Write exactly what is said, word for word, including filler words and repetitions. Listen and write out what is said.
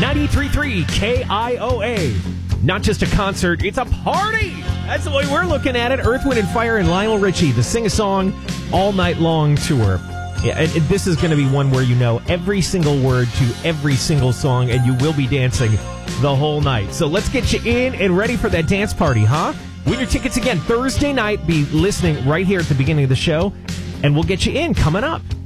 ninety-three point three K I O A. Not just a concert, it's a party! That's the way we're looking at it. Earth, Wind and Fire and Lionel Richie, the Sing-A-Song All Night Long tour. Yeah, and, and this is going to be one where you know every single word to every single song, and you will be dancing the whole night. So let's get you in and ready for that dance party, huh? Win your tickets again Thursday night. Be listening right here at the beginning of the show, and we'll get you in coming up.